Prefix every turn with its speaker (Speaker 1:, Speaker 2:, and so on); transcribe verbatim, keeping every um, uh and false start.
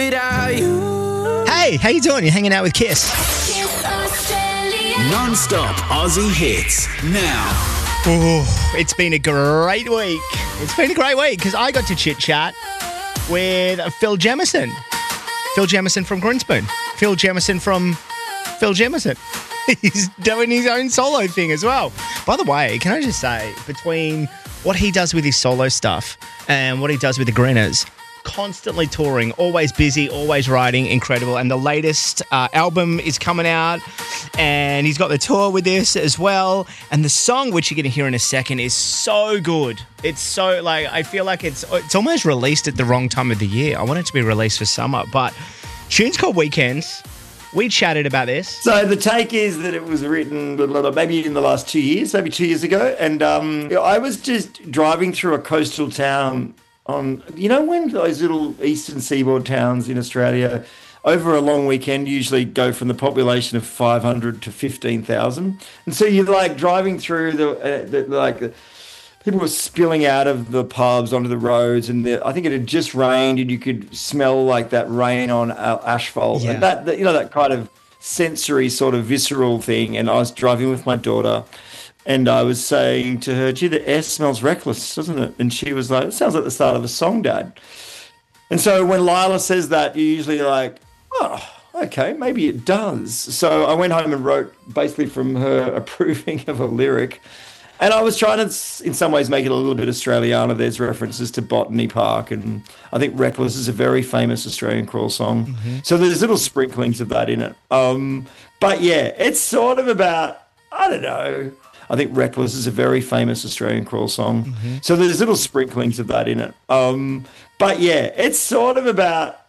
Speaker 1: without you.
Speaker 2: Hey, how you doing? You're hanging out with Kiss.
Speaker 1: Kiss Australia.
Speaker 3: Non-stop Aussie hits. Now.
Speaker 2: Oh, it's been a great week. It's been a great week because I got to chit-chat with Phil Jemison. Phil Jemison from Grinspoon. Phil Jemison from Phil Jemison. He's doing his own solo thing as well. By the way, can I just say, between what he does with his solo stuff and what he does with the Grinners, constantly touring, always busy, always writing, incredible. And the latest uh, album is coming out, and he's got the tour with this as well. And the song, which you're going to hear in a second, is so good. It's so, like, I feel like it's it's almost released at the wrong time of the year. I want it to be released for summer, but tune's called Weekends. We chatted about this.
Speaker 4: So the take is that it was written maybe in the last two years, maybe two years ago. And um, I was just driving through a coastal town on, you know, when those little eastern seaboard towns in Australia over a long weekend usually go from the population of five hundred to fifteen thousand. And so you're like driving through the, uh, the like, the, people were spilling out of the pubs onto the roads, and the, I think it had just rained, and you could smell like that rain on uh, asphalt.
Speaker 2: Yeah.
Speaker 4: And that, that, you know, that kind of sensory sort of visceral thing. And I was driving with my daughter, and I was saying to her, gee, the air smells reckless, doesn't it? And she was like, it sounds like the start of a song, Dad. And so when Lila says that, you're usually like, oh, okay, maybe it does. So I went home and wrote basically from her approving of a lyric. And I was trying to, in some ways, make it a little bit Australiana. There's references to Botany Park, and I think Reckless is a very famous Australian crawl song. Mm-hmm. So there's little sprinklings of that in it. Um, but yeah, it's sort of about, I don't know. I think Reckless is a very famous Australian crawl song. Mm-hmm. So there's little sprinklings of that in it. Um, but yeah, it's sort of about,